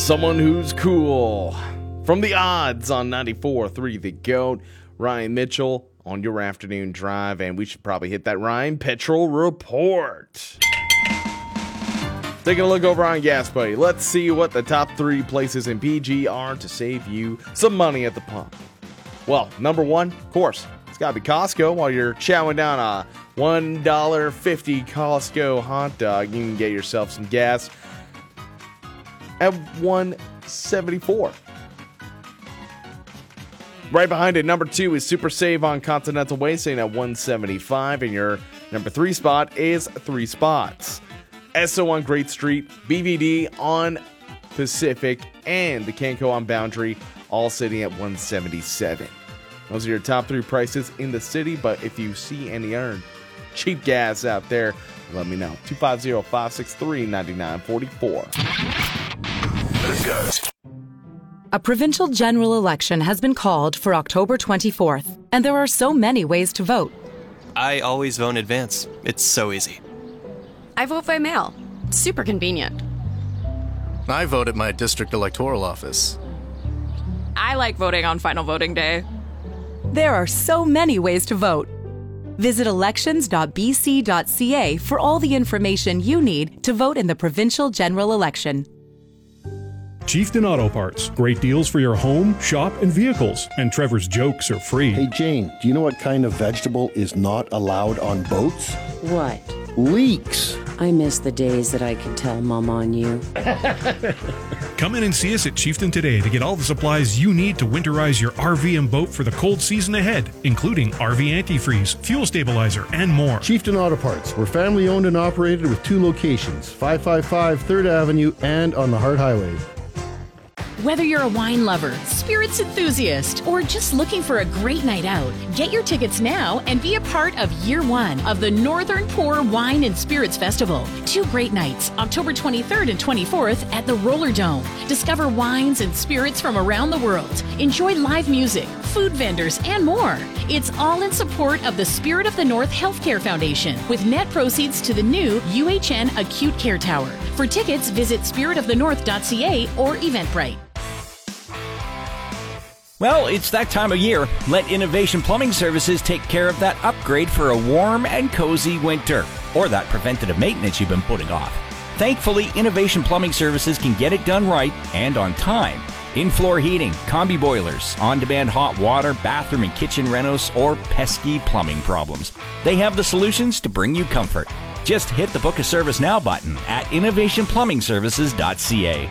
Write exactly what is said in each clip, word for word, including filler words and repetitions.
Someone Who's Cool. From The Odds on ninety-four point three The GOAT, Ryan Mitchell on your afternoon drive, and we should probably hit that Ryan Petrol Report. Taking a look over on Gas Buddy. Let's see what the top three places in P G are to save you some money at the pump. Well, number one, of course, it's got to be Costco. While you're chowing down a one dollar fifty Costco hot dog, you can get yourself some gas at one seventy-four. Right behind it, number two is Super Save on Continental Way, sitting at one seventy-five, and your number three spot is Three Spots. Esso on Great Street, B V D on Pacific, and the Canco on Boundary, all sitting at one seventy-seven. Those are your top three prices in the city, but if you see any other cheap gas out there, let me know. two five zero, five six three, nine nine four four. A provincial general election has been called for October twenty-fourth, and there are so many ways to vote. I always vote in advance. It's so easy. I vote by mail. Super convenient. I vote at my district electoral office. I like voting on final voting day. There are so many ways to vote. Visit elections dot b c dot c a for all the information you need to vote in the provincial general election. Chieftain Auto Parts. Great deals for your home, shop, and vehicles. And Trevor's jokes are free. Hey, Jane, do you know what kind of vegetable is not allowed on boats? What? Leeks. I miss the days that I could tell Mom on you. Come in and see us at Chieftain today to get all the supplies you need to winterize your R V and boat for the cold season ahead, including R V antifreeze, fuel stabilizer, and more. Chieftain Auto Parts. We're family owned and operated with two locations, five five five third Avenue and on the Hart Highway. Whether you're a wine lover, spirits enthusiast, or just looking for a great night out, get your tickets now and be a part of year one of the Northern Pour Wine and Spirits Festival. Two great nights, October twenty-third and twenty-fourth at the Roller Dome. Discover wines and spirits from around the world. Enjoy live music, food vendors, and more. It's all in support of the Spirit of the North Healthcare Foundation, with net proceeds to the new U H N Acute Care Tower. For tickets, visit spirit of the north dot c a or Eventbrite. Well, it's that time of year. Let Innovation Plumbing Services take care of that upgrade for a warm and cozy winter, or that preventative maintenance you've been putting off. Thankfully, Innovation Plumbing Services can get it done right and on time. In-floor heating, combi boilers, on-demand hot water, bathroom and kitchen renos, or pesky plumbing problems. They have the solutions to bring you comfort. Just hit the Book a Service Now button at innovation plumbing services dot c a.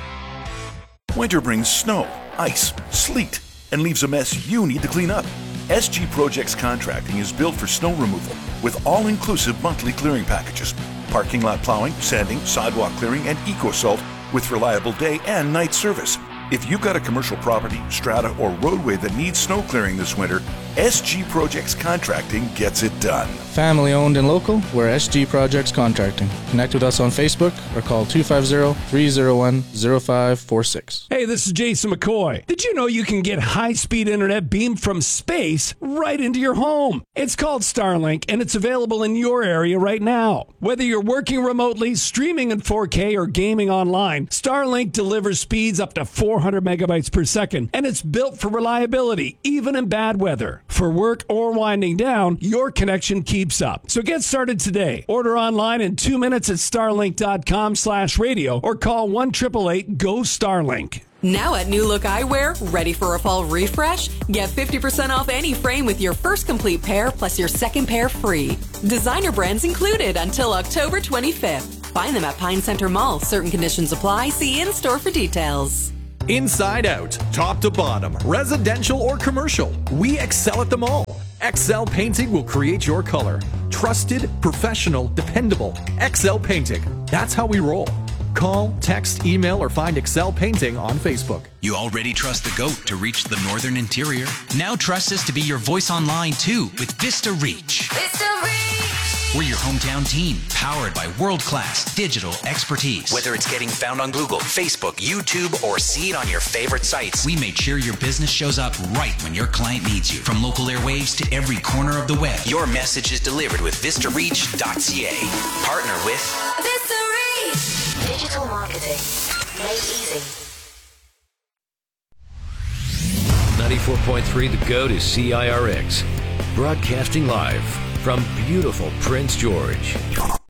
Winter brings snow, ice, sleet, and leaves a mess you need to clean up. S G Projects Contracting is built for snow removal with all-inclusive monthly clearing packages, parking lot plowing, sanding, sidewalk clearing, and eco-salt with reliable day and night service. If you've got a commercial property, strata, or roadway that needs snow clearing this winter, S G Projects Contracting gets it done. Family owned and local, we're S G Projects Contracting. Connect with us on Facebook or call two five zero, three zero one, zero five four six. Hey, this is Jason McCoy. Did you know you can get high-speed internet beamed from space right into your home? It's called Starlink, and it's available in your area right now. Whether you're working remotely, streaming in four K, or gaming online, Starlink delivers speeds up to four hundred megabytes per second, and it's built for reliability, even in bad weather. For work or winding down, your connection keeps up. So get started today. Order online in two minutes at starlink dot com slash radio or call one eight eight eight, G O, Starlink. Now at New Look Eyewear, ready for a fall refresh? Get fifty percent off any frame with your first complete pair plus your second pair free. Designer brands included until October twenty-fifth. Find them at Pine Center Mall. Certain conditions apply. See in-store for details. Inside out, top to bottom, residential or commercial, we excel at them all. Excel Painting will create your color. Trusted, professional, dependable. Excel Painting. That's how we roll. Call, text, email, or find Excel Painting on Facebook. You already trust the GOAT to reach the Northern Interior. Now trust us to be your voice online too with Vista Reach. Vista Reach! We're your hometown team, powered by world-class digital expertise. Whether it's getting found on Google, Facebook, YouTube, or see it on your favorite sites, we made sure your business shows up right when your client needs you. From local airwaves to every corner of the web, your message is delivered with vista reach dot c a. Partner with Vista Reach. Digital marketing made easy. ninety-four point three The Goat is C I R X, broadcasting live from beautiful Prince George.